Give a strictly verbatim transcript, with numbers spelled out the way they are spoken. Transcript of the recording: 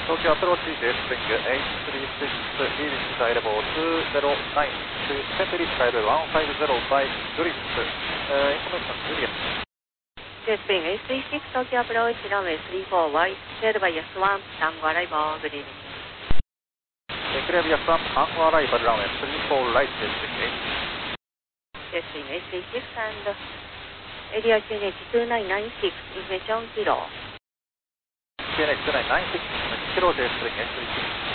東京アプローチ J スプリングエイトスリーシックス、リーディングサイレボーツーゼロナイン、セントリースカイルワンファイブゼロバイグリップ、インフォメーション、グリア。 J スプリングエイトスリーシックス、東京アプローチ、ランウェイスリーフォーワイ、クレアバイヤスワン、タンゴアライバー、グリーディング。 クレアビアスワン、タンゴアライバル、ランウェイスリーフォーライト、J スプリングエイト。 J スプリングエイトスリーシックス and area Q N H ツーナインナインシックス、information kilo。 Q N H ツーナインナインシックス、kilo, J スプリングエイトスリーシックス。